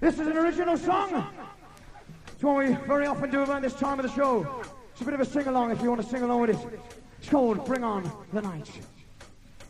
This is an original song. It's one we very often do around this time of the show. It's a bit of a sing-along if you want to sing along with it. It's called Bring On the Night.